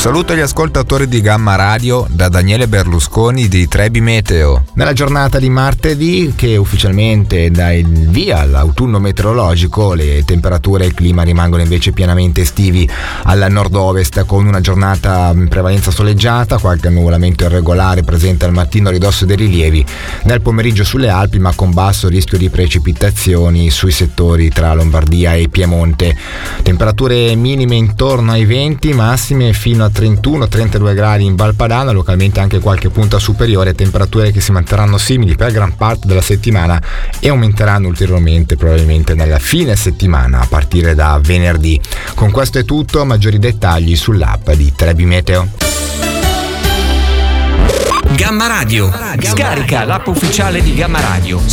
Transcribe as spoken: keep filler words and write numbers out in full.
saluto agli ascoltatori di Gamma Radio da Daniele Berlusconi di Trebi Meteo. Nella giornata di martedì, che ufficialmente dà il via all'autunno meteorologico, le temperature e il clima rimangono invece pienamente estivi al nord-ovest, con una giornata in prevalenza soleggiata, qualche annuvolamento irregolare presente al mattino a ridosso dei rilievi, nel pomeriggio sulle Alpi, ma con basso rischio di precipitazioni sui settori tra Lombardia e Piemonte. Temperature minime intorno ai venti, massime fino a trentuno trentadue gradi in Valpadana, localmente anche qualche punta superiore, temperature che si manterranno simili per gran parte della settimana e aumenteranno ulteriormente probabilmente nella fine settimana a partire da venerdì. Con questo è tutto, maggiori dettagli sull'app di Trebi Meteo. Gamma Radio. Scarica l'app ufficiale di Gamma Radio